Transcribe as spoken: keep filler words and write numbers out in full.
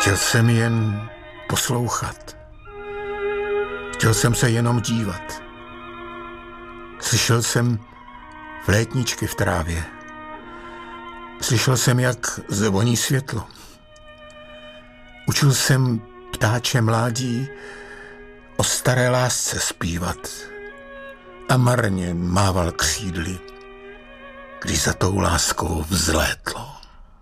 Chtěl jsem jen poslouchat. Chtěl jsem se jenom dívat. Slyšel jsem flétničky v trávě. Slyšel jsem, jak zvoní světlo. Učil jsem ptáče mládí o staré lásce zpívat a marně mával křídly, když za tou láskou vzlétlo.